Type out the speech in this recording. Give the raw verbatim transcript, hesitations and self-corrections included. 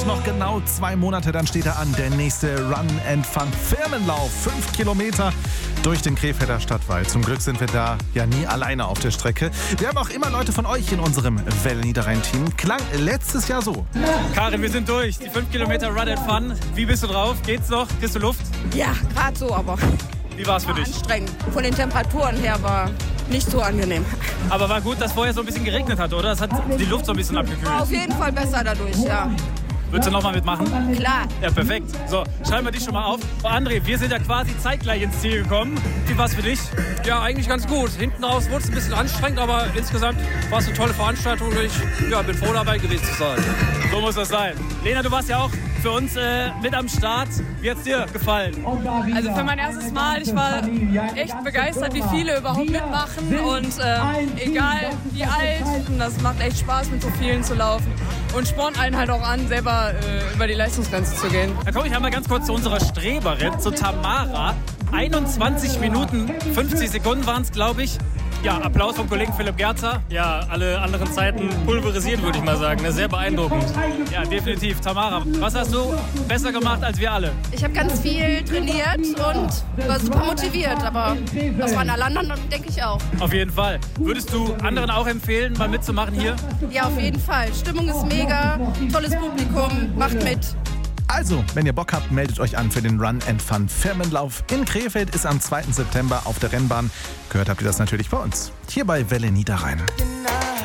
Und noch genau zwei Monate, dann steht er an, der nächste Run and Fun Firmenlauf. Fünf Kilometer durch den Krefelder Stadtwald. Zum Glück sind wir da ja nie alleine auf der Strecke. Wir haben auch immer Leute von euch in unserem Welle Niederrhein-Team. Klang letztes Jahr so. Karin, wir sind durch. Die fünf Kilometer Run and Fun. Wie bist du drauf? Geht's noch? Kriegst du Luft? Ja, gerade so, aber Wie war's für dich? anstrengend. Von den Temperaturen her war nicht so angenehm. Aber war gut, dass vorher so ein bisschen geregnet hat, oder? Das hat die Luft so ein bisschen abgekühlt. War auf jeden Fall besser dadurch, ja. Würdest du nochmal mitmachen? Klar. Ja, perfekt. So, schreiben wir dich schon mal auf. Oh, André, wir sind ja quasi zeitgleich ins Ziel gekommen. Wie war's für dich? Ja, eigentlich ganz gut. Hinten raus wurde es ein bisschen anstrengend, aber insgesamt war es eine tolle Veranstaltung und ich ja, bin froh dabei gewesen zu sein. So muss das sein. Lena, du warst ja auch für uns äh, mit am Start. Wie hat's dir gefallen? Also für mein erstes Mal, ich war echt begeistert, wie viele überhaupt mitmachen und ähm, egal wie alt, das macht echt Spaß, mit so vielen zu laufen und spornt einen halt auch an, selber äh, über die Leistungsgrenze zu gehen. Da komme ich einmal ganz kurz zu unserer Streberin, zu Tamara. einundzwanzig Minuten, fünfzig Sekunden waren es, glaube ich. Ja, Applaus vom Kollegen Philipp Gerzer. Ja, alle anderen Zeiten pulverisiert, würde ich mal sagen. Sehr beeindruckend. Ja, definitiv. Tamara, was hast du besser gemacht als wir alle? Ich habe ganz viel trainiert und war super motiviert, aber das waren alle anderen, denke ich auch. Auf jeden Fall. Würdest du anderen auch empfehlen, mal mitzumachen hier? Ja, auf jeden Fall. Stimmung ist mega, tolles Publikum, macht mit. Also, wenn ihr Bock habt, meldet euch an für den Run and Fun Firmenlauf. In Krefeld ist am zweiten September auf der Rennbahn. Gehört habt ihr das natürlich bei uns. Hier bei Welle Niederrhein.